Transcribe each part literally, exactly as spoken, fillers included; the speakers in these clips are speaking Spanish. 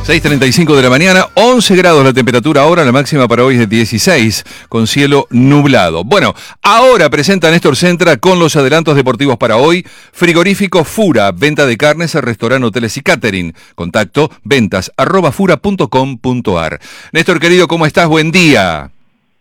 seis treinta y cinco de la mañana, once grados la temperatura ahora, la máxima para hoy es de dieciséis, con cielo nublado. Bueno, ahora presenta Néstor Centra con los adelantos deportivos para hoy. Frigorífico Fura, venta de carnes a restaurante, hoteles y catering. Contacto ventas arroba fura punto com punto ar. Néstor querido, ¿cómo estás? Buen día.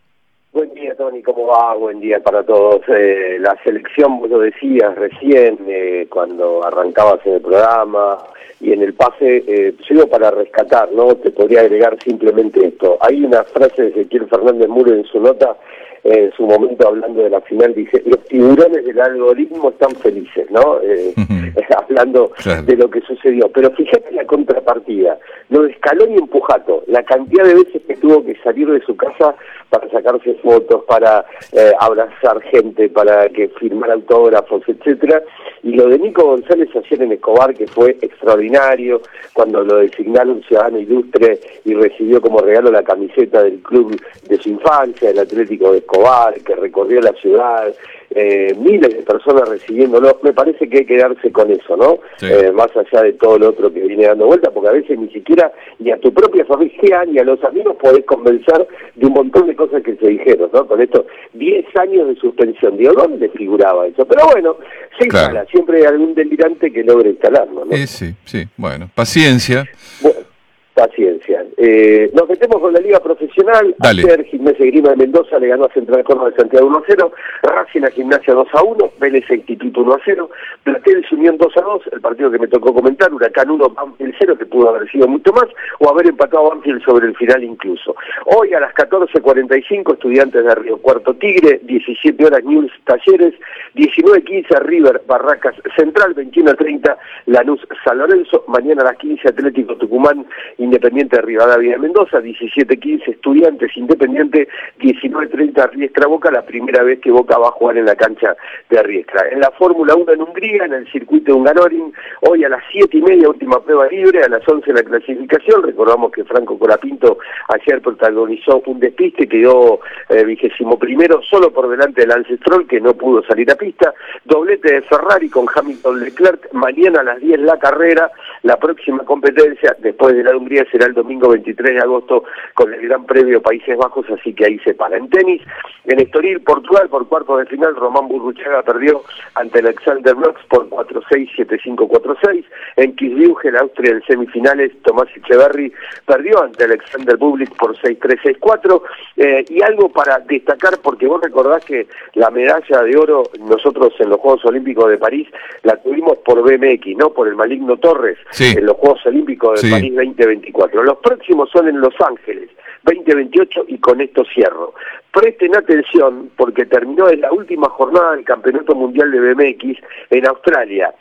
Buen día, Tony, ¿cómo va? Buen día para todos. Eh, la selección, vos lo decías recién, eh, cuando arrancabas en el programa y en el pase, eh, sigo para rescatar, ¿no? Te podría agregar simplemente esto. Hay una frase de Ezequiel Fernández Muro en su nota, eh, en su momento hablando de la final, dice, los tiburones del algoritmo están felices, ¿no? Eh, uh-huh. Hablando claro. de lo que sucedió. Pero fíjate la contrapartida, lo de Scaloni y Empujato, la cantidad de veces que tuvo que salir de su casa para sacarse fotos, para eh, abrazar gente, para que firmar autógrafos, etcétera. Y lo de Nico González ayer en Escobar, que fue extraordinario, cuando lo designaron ciudadano ilustre y recibió como regalo la camiseta del club de su infancia, el Atlético de Escobar, que recorrió la ciudad, eh, miles de personas recibiéndolo. Me parece que hay que quedarse con eso, ¿no? Sí. Eh, más allá de todo lo otro que viene dando vuelta, porque a veces ni siquiera ni a tu propia familia ni a los amigos podés convencer de un montón de cosas que se dijeron, ¿no? Con esto, diez años de suspensión, digo, ¿dónde figuraba eso? Pero bueno, se instala, claro. Siempre hay algún delirante que logre instalarlo, ¿no? Eh, sí, sí, bueno, paciencia. Bueno, paciencia. Eh, nos metemos con la Liga Profesional. Dale. Ayer Gimnasia y Grima de Mendoza le ganó a Central Córdoba de Santiago uno a cero, Racing a Gimnasia dos a uno, Vélez e Instituto uno a cero, Platense Unión dos a dos, el partido que me tocó comentar, Huracán uno, Banfield cero, que pudo haber sido mucho más, o haber empatado a Banfield sobre el final incluso. Hoy a las catorce cuarenta y cinco, Estudiantes de Río Cuarto Tigre, diecisiete horas News Talleres, diecinueve quince River Barracas Central, veintiuno treinta Lanús San Lorenzo, mañana a las quince Atlético Tucumán Independiente de Rivadavia de Mendoza, diecisiete quince Estudiantes Independiente, diecinueve treinta Riestra Boca, la primera vez que Boca va a jugar en la cancha de Riestra. En la Fórmula uno en Hungría, en el circuito de Hungaroring, hoy a las siete y media, última prueba libre, a las once la clasificación. Recordamos que Franco Colapinto ayer protagonizó un despiste, quedó eh, vigésimo primero, solo por delante del Lance Stroll, que no pudo salir a pista. Doblete de Ferrari con Hamilton Leclerc, mañana a las diez la carrera, la próxima competencia, después de la de Hungría, será el domingo veintitrés de agosto con el Gran Premio Países Bajos, así que ahí se para. En tenis, en Estoril, Portugal, por cuartos de final, Román Burruchaga perdió ante Alexander Knox por cuatro seis, siete cinco, cuatro seis. En Kitzbühel, Austria, en semifinales, Tomás Echeverry perdió ante Alexander Bublik por seis tres, seis cuatro. Eh, y algo para destacar, porque vos recordás que la medalla de oro, nosotros en los Juegos Olímpicos de París, la tuvimos por B M X, no por el maligno Torres, sí. en los Juegos Olímpicos de sí. París veinte veinticuatro. Los próximos son en Los Ángeles, veinte veintiocho, y con esto cierro. Presten atención porque terminó en la última jornada del Campeonato Mundial de B M X en Australia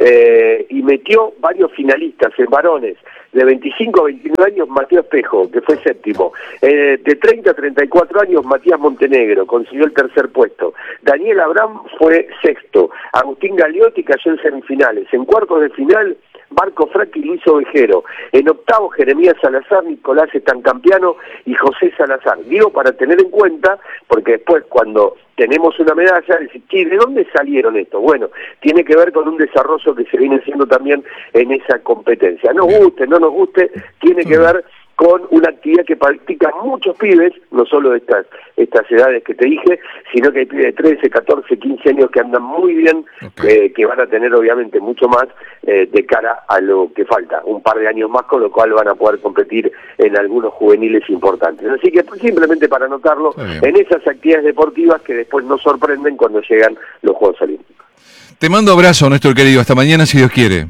eh, y metió varios finalistas en varones. De veinticinco a veintinueve años, Mateo Espejo, que fue séptimo. Eh, de treinta a treinta y cuatro años, Matías Montenegro, consiguió el tercer puesto. Daniel Abraham fue sexto. Agustín Gagliotti cayó en semifinales. En cuartos de final, Marco Fracchi y Luis Ovejero. En octavo, Jeremías Salazar, Nicolás Estancampiano y José Salazar. Digo para tener en cuenta, porque después cuando tenemos una medalla, decir, ¿de dónde salieron estos? Bueno, tiene que ver con un desarrollo que se viene haciendo también en esa competencia. Nos guste, no nos guste, tiene que ver con una actividad que practican muchos pibes, no solo de estas, estas edades que te dije, sino que hay pibes de trece, catorce, quince años que andan muy bien, okay. eh, que van a tener obviamente mucho más eh, de cara a lo que falta, un par de años más, con lo cual van a poder competir en algunos juveniles importantes. Así que pues, simplemente para anotarlo, en esas actividades deportivas que después nos sorprenden cuando llegan los Juegos Olímpicos. Te mando abrazo, Néstor querido, hasta mañana si Dios quiere.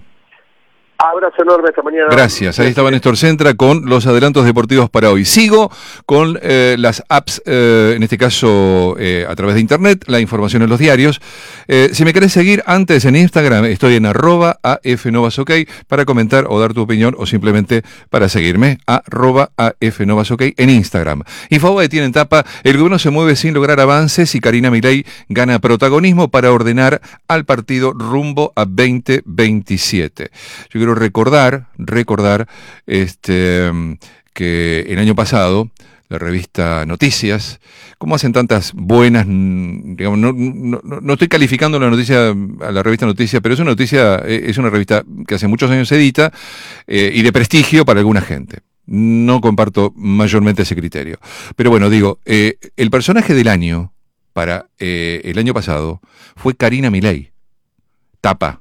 Abrazo enorme, esta mañana. Gracias, ahí estaba Néstor Centra con los adelantos deportivos para hoy. Sigo con eh, las apps, eh, en este caso eh, a través de internet, la información en los diarios. Eh, si me querés seguir antes en Instagram, estoy en arroba afnovasok para comentar o dar tu opinión o simplemente para seguirme, arroba afnovasok en Instagram. Infobae tiene en tapa, el gobierno se mueve sin lograr avances y Karina Milei gana protagonismo para ordenar al partido rumbo a veinte veintisiete. Yo quiero recordar, recordar este, que el año pasado la revista Noticias, como hacen tantas buenas, digamos, no, no, no estoy calificando la noticia a la revista Noticias, pero es una noticia, es una revista que hace muchos años se edita eh, y de prestigio para alguna gente. No comparto mayormente ese criterio. Pero bueno, digo, eh, el personaje del año para eh, el año pasado fue Karina Milei. Tapa.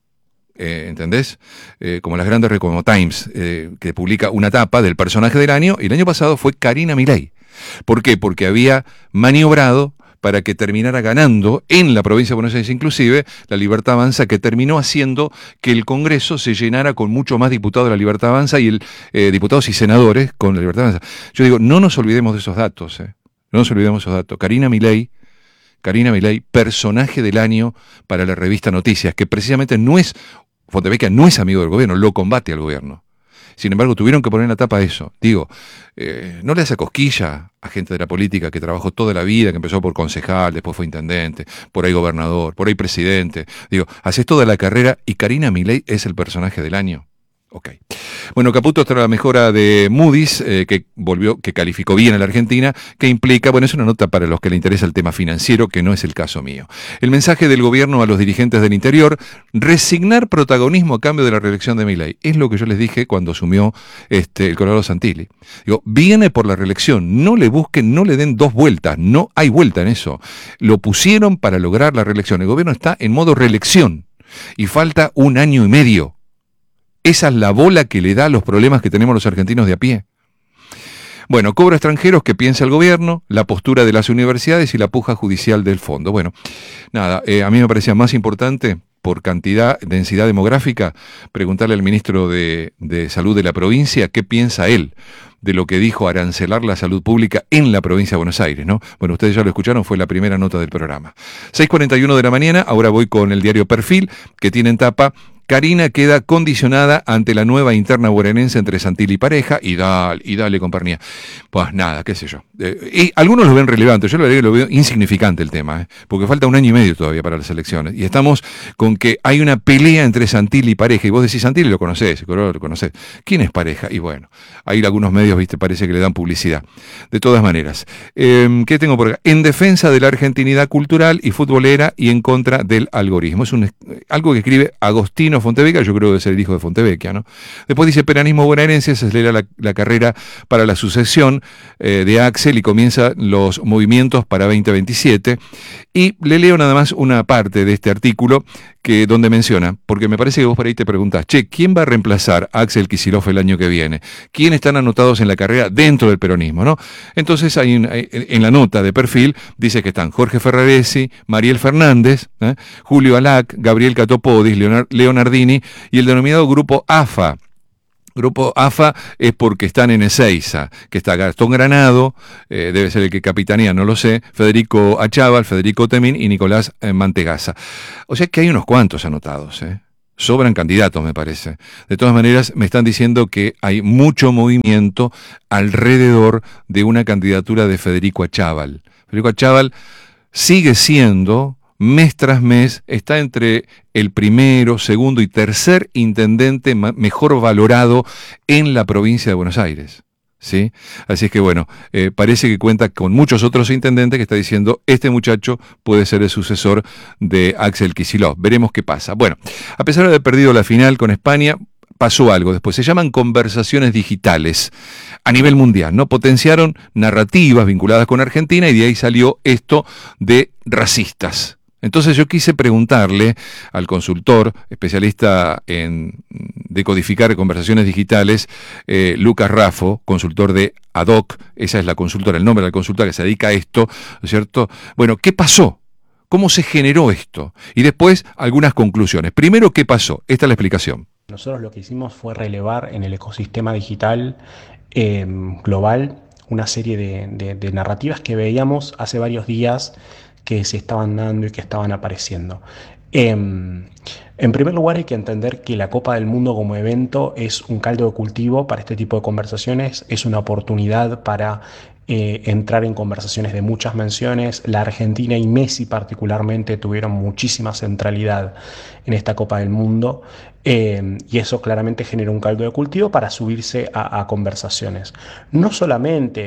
Eh, ¿Entendés? Eh, como las grandes, como Times, eh, que publica una tapa del personaje del año, y el año pasado fue Karina Milei. ¿Por qué? Porque había maniobrado para que terminara ganando en la provincia de Buenos Aires, inclusive, la Libertad Avanza, que terminó haciendo que el Congreso se llenara con mucho más diputados de la Libertad Avanza y el, eh, diputados y senadores con la Libertad Avanza. Yo digo, no nos olvidemos de esos datos, eh. no nos olvidemos de esos datos. Karina Milei, Karina Milei, personaje del año para la revista Noticias, que precisamente no es, Fontevecchia no es amigo del gobierno, lo combate al gobierno. Sin embargo, tuvieron que poner en la tapa eso. Digo, eh, no le hace cosquilla a gente de la política que trabajó toda la vida, que empezó por concejal, después fue intendente, por ahí gobernador, por ahí presidente. Digo, haces toda la carrera y Karina Milei es el personaje del año. Ok. Bueno, Caputo tras la mejora de Moody's, eh, que volvió, que calificó bien a la Argentina, que implica, bueno, es una nota para los que le interesa el tema financiero, que no es el caso mío. El mensaje del gobierno a los dirigentes del interior, resignar protagonismo a cambio de la reelección de Milei. Es lo que yo les dije cuando asumió este, el Colorado Santilli. Digo, viene por la reelección, no le busquen, no le den dos vueltas, no hay vuelta en eso. Lo pusieron para lograr la reelección. El gobierno está en modo reelección y falta un año y medio. Esa es la bola que le da a los problemas que tenemos los argentinos de a pie. Bueno, cobro extranjeros, que piensa el gobierno, la postura de las universidades y la puja judicial del fondo. Bueno, nada, eh, a mí me parecía más importante, por cantidad, densidad demográfica, preguntarle al ministro de, de Salud de la provincia qué piensa él de lo que dijo arancelar la salud pública en la provincia de Buenos Aires, ¿no? Bueno, ustedes ya lo escucharon, fue la primera nota del programa. seis cuarenta y uno de la mañana, ahora voy con el diario Perfil, que tiene en tapa: Karina queda condicionada ante la nueva interna bonaerense entre Santilli y pareja, y dale, y dale compañía. Pues nada, qué sé yo. Eh, y algunos lo ven relevante, yo lo veo, lo veo insignificante el tema, ¿eh? Porque falta un año y medio todavía para las elecciones. Y estamos con que hay una pelea entre Santilli y pareja, y vos decís, Santilli lo conocés, lo conocés. ¿Quién es pareja? Y bueno, ahí algunos medios, viste, parece que le dan publicidad. De todas maneras, eh, ¿qué tengo por acá? En defensa de la argentinidad cultural y futbolera y en contra del algoritmo. Es un, algo que escribe Agostino Fontevecchia, yo creo que debe ser el hijo de Fontevecchia, ¿no? Después dice, peronismo bonaerense, se acelera la, la carrera para la sucesión eh, de Axel y comienza los movimientos para veinte veintisiete. Y le leo nada más una parte de este artículo que donde menciona, porque me parece que vos por ahí te preguntás, che, ¿quién va a reemplazar a Axel Kicillof el año que viene? ¿Quiénes están anotados en la carrera dentro del peronismo, no? Entonces, hay un, hay, en la nota de Perfil, dice que están Jorge Ferraresi, Mariel Fernández, ¿eh? Julio Alac, Gabriel Catopodis, Leonard, Leonardini y el denominado Grupo AFA. Grupo AFA es porque están en Ezeiza, que está Gastón Granado, eh, debe ser el que capitanea, no lo sé, Federico Achával, Federico Temín y Nicolás eh, Mantegazza. O sea que hay unos cuantos anotados, ¿eh? Sobran candidatos, me parece. De todas maneras, me están diciendo que hay mucho movimiento alrededor de una candidatura de Federico Achával. Federico Achával sigue siendo, mes tras mes, está entre el primero, segundo y tercer intendente mejor valorado en la provincia de Buenos Aires. ¿Sí? Así es que bueno, eh, parece que cuenta con muchos otros intendentes que está diciendo, este muchacho puede ser el sucesor de Axel Kicillof. Veremos qué pasa. Bueno, a pesar de haber perdido la final con España, pasó algo después. Se llaman conversaciones digitales a nivel mundial, ¿no? Potenciaron narrativas vinculadas con Argentina y de ahí salió esto de racistas. Entonces yo quise preguntarle al consultor, especialista en decodificar conversaciones digitales, eh, Lucas Raffo, consultor de A D O C, esa es la consultora, el nombre de la consultora que se dedica a esto, ¿no es cierto? Bueno, ¿qué pasó? ¿Cómo se generó esto? Y después algunas conclusiones. Primero, ¿qué pasó? Esta es la explicación. Nosotros lo que hicimos fue relevar en el ecosistema digital eh, global una serie de, de, de narrativas que veíamos hace varios días que se estaban dando y que estaban apareciendo. Eh, en primer lugar, hay que entender que la Copa del Mundo como evento es un caldo de cultivo para este tipo de conversaciones, es una oportunidad para eh, entrar en conversaciones de muchas menciones. La Argentina y Messi particularmente tuvieron muchísima centralidad en esta Copa del Mundo, eh, y eso claramente genera un caldo de cultivo para subirse a, a conversaciones. No solamente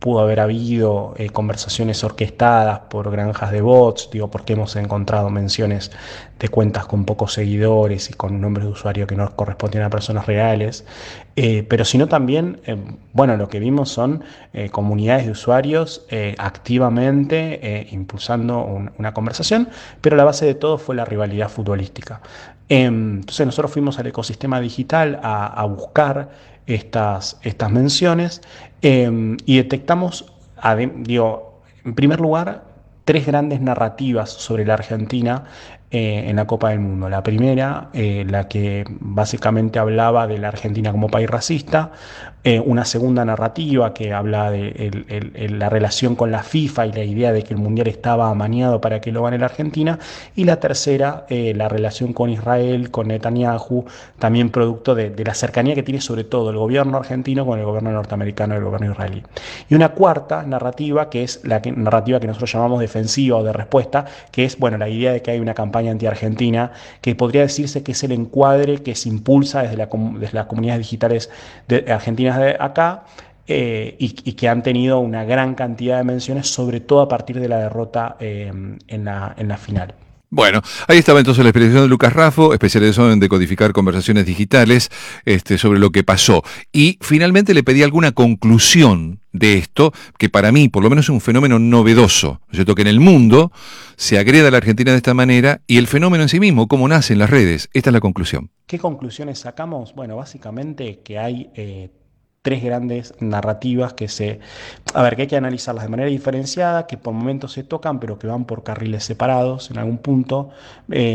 pudo haber habido eh, conversaciones orquestadas por granjas de bots, digo, porque hemos encontrado menciones de cuentas con pocos seguidores y con nombres de usuario que no correspondían a personas reales, eh, pero sino también, eh, bueno, lo que vimos son eh, comunidades de usuarios eh, activamente eh, impulsando un, una conversación, pero la base de todo fue la rivalidad futbolística. Eh, entonces nosotros fuimos al ecosistema digital a, a buscar estas, estas menciones eh, y detectamos, digo, en primer lugar, tres grandes narrativas sobre la Argentina eh, en la Copa del Mundo. La primera, eh, la que básicamente hablaba de la Argentina como país racista, eh, una segunda narrativa que habla de el, el, el, la relación con la FIFA y la idea de que el Mundial estaba amañado para que lo gane la Argentina, y la tercera, eh, la relación con Israel, con Netanyahu, también producto de, de la cercanía que tiene sobre todo el gobierno argentino con el gobierno norteamericano y el gobierno israelí. Y una cuarta narrativa, que es la que, narrativa que nosotros llamamos defensiva o de respuesta, que es, bueno, la idea de que hay una campaña anti-argentina, que podría decirse que es el encuadre que se impulsa desde, la, desde las comunidades digitales de, argentinas de acá, eh, y, y que han tenido una gran cantidad de menciones, sobre todo a partir de la derrota eh, en, la, en la final. Bueno, ahí estaba entonces la explicación de Lucas Raffo, especializado en decodificar conversaciones digitales, este, sobre lo que pasó. Y finalmente le pedí alguna conclusión de esto, que para mí, por lo menos, es un fenómeno novedoso, ¿no es cierto? Que en el mundo se agreda a la Argentina de esta manera, y el fenómeno en sí mismo, cómo nace en las redes. Esta es la conclusión. ¿Qué conclusiones sacamos? Bueno, básicamente que hay eh, tres grandes narrativas que se, a ver, que hay que analizarlas de manera diferenciada, que por momentos se tocan, pero que van por carriles separados en algún punto. Eh,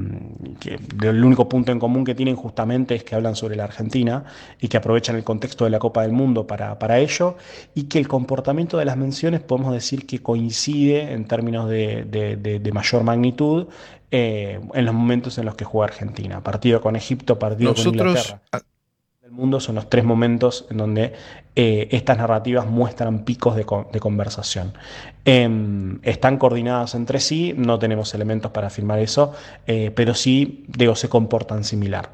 que el único punto en común que tienen justamente es que hablan sobre la Argentina y que aprovechan el contexto de la Copa del Mundo para, para ello, y que el comportamiento de las menciones podemos decir que coincide en términos de, de, de, de mayor magnitud eh, en los momentos en los que juega Argentina. Partido con Egipto, partido Nosotros... con Inglaterra. El mundo son los tres momentos en donde eh, estas narrativas muestran picos de, co de conversación. Eh, están coordinadas entre sí, no tenemos elementos para afirmar eso, eh, pero sí, digo, se comportan similar.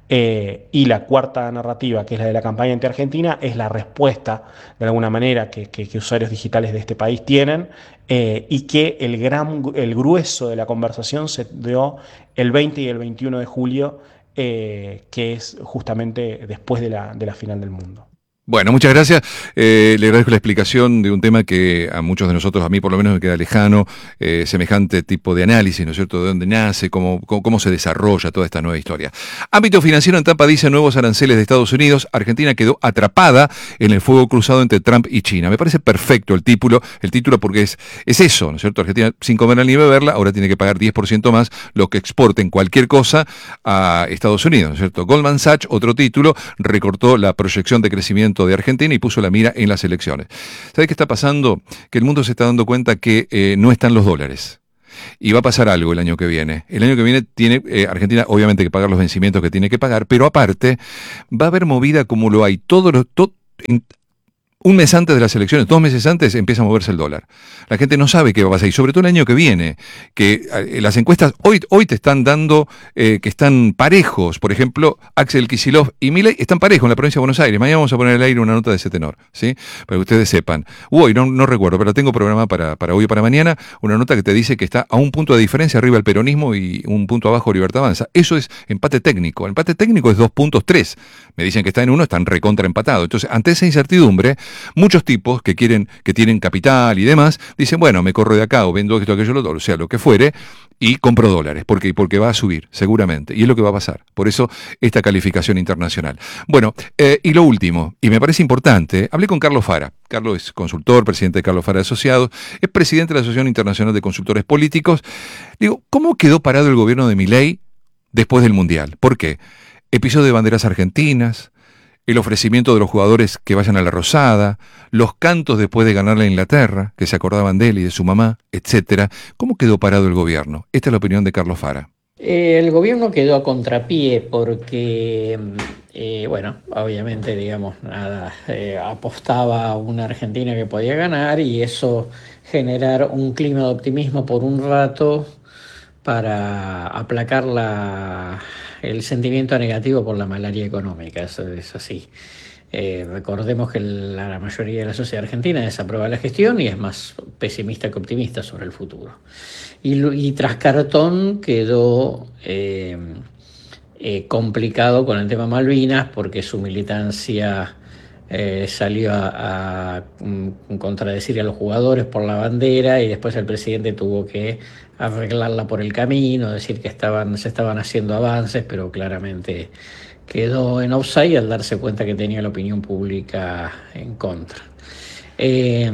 Eh, y la cuarta narrativa, que es la de la campaña anti-argentina, es la respuesta, de alguna manera, que, que, que usuarios digitales de este país tienen, eh, y que el, gran, el grueso de la conversación se dio el veinte y el veintiuno de julio, Eh, que es justamente después de la, de la final del mundo. Bueno, muchas gracias. Eh, le agradezco la explicación de un tema que a muchos de nosotros, a mí por lo menos, me queda lejano, eh, semejante tipo de análisis, ¿no es cierto?, de dónde nace, cómo, cómo, cómo se desarrolla toda esta nueva historia. Ámbito financiero en Tampa dice nuevos aranceles de Estados Unidos. Argentina quedó atrapada en el fuego cruzado entre Trump y China. Me parece perfecto el título, el título porque es, es eso, ¿no es cierto? Argentina, sin comerla ni beberla, ahora tiene que pagar diez por ciento más lo que exporten cualquier cosa a Estados Unidos, ¿no es cierto? Goldman Sachs, otro título, recortó la proyección de crecimiento de Argentina y puso la mira en las elecciones. ¿Sabe qué está pasando? Que el mundo se está dando cuenta que eh, no están los dólares. Y va a pasar algo el año que viene. El año que viene tiene eh, Argentina obviamente que pagar los vencimientos que tiene que pagar, pero aparte va a haber movida como lo hay todos los... To, en, un mes antes de las elecciones, dos meses antes, empieza a moverse el dólar. La gente no sabe qué va a pasar, y sobre todo el año que viene, que eh, las encuestas hoy, hoy te están dando eh, que están parejos. Por ejemplo, Axel Kicillof y Milei están parejos en la provincia de Buenos Aires. Mañana vamos a poner al aire una nota de ese tenor, ¿sí? Para que ustedes sepan. Hoy, no, no recuerdo, pero la tengo programada para, para hoy o para mañana, una nota que te dice que está a un punto de diferencia arriba el peronismo y un punto abajo Libertad Avanza. Eso es empate técnico. El empate técnico es dos punto tres. Me dicen que está en uno, están recontra empatados. Entonces, ante esa incertidumbre, muchos tipos que quieren, que tienen capital y demás, dicen, bueno, me corro de acá o vendo esto, aquello, lo otro, o sea, lo que fuere, y compro dólares. ¿Por qué? Porque va a subir, seguramente. Y es lo que va a pasar. Por eso, esta calificación internacional. Bueno, eh, y lo último, y me parece importante, hablé con Carlos Fara. Carlos es consultor, presidente de Carlos Fara Asociados, es presidente de la Asociación Internacional de Consultores Políticos. Digo, ¿cómo quedó parado el gobierno de Milei después del Mundial? ¿Por qué? Episodio de banderas argentinas, el ofrecimiento de los jugadores que vayan a la Rosada, los cantos después de ganarle a Inglaterra, que se acordaban de él y de su mamá, etcétera. ¿Cómo quedó parado el gobierno? Esta es la opinión de Carlos Fara. Eh, el gobierno quedó a contrapié porque, eh, bueno, obviamente, digamos, nada, eh, apostaba a una Argentina que podía ganar y eso generar un clima de optimismo por un rato para aplacar la... el sentimiento negativo por la malaria económica, eso es así. Eh, recordemos que la, la mayoría de la sociedad argentina desaprueba la gestión y es más pesimista que optimista sobre el futuro. Y, y tras Cartón quedó eh, eh, complicado con el tema Malvinas porque su militancia eh, salió a, a, a contradecir a los jugadores por la bandera y después el presidente tuvo que arreglarla por el camino, decir que estaban, se estaban haciendo avances, pero claramente quedó en offside al darse cuenta que tenía la opinión pública en contra. Eh,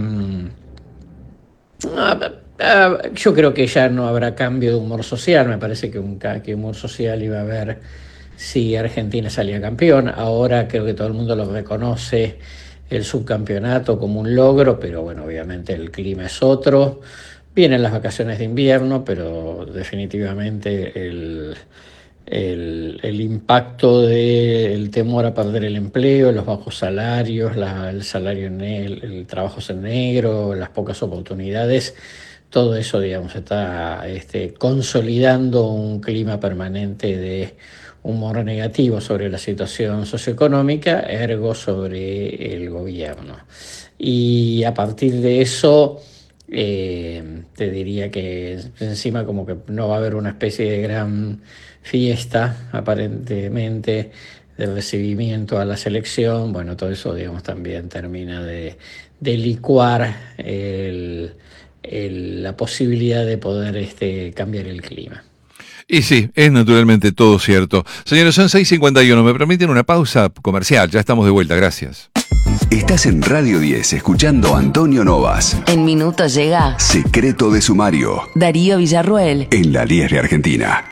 yo creo que ya no habrá cambio de humor social, me parece que un que humor social iba a haber si Argentina salía campeón. Ahora creo que todo el mundo lo reconoce el subcampeonato como un logro, pero bueno, obviamente el clima es otro. Vienen las vacaciones de invierno, pero definitivamente el... El, el impacto del temor a perder el empleo, los bajos salarios, la, el salario en el, el trabajo en negro, las pocas oportunidades, todo eso, digamos, está este, consolidando un clima permanente de humor negativo sobre la situación socioeconómica, ergo sobre el gobierno. Y a partir de eso, eh, te diría que encima como que no va a haber una especie de gran fiesta, aparentemente, del recibimiento a la selección. Bueno, todo eso, digamos, también termina de, de licuar el, el, la posibilidad de poder este, cambiar el clima. Y sí, es naturalmente todo cierto. Señores, son seis cincuenta y uno. ¿Me permiten una pausa comercial? Ya estamos de vuelta, gracias. Estás en Radio diez escuchando a Antonio Novas. En minutos llega Secreto de Sumario. Darío Villarruel. En la diez de Argentina.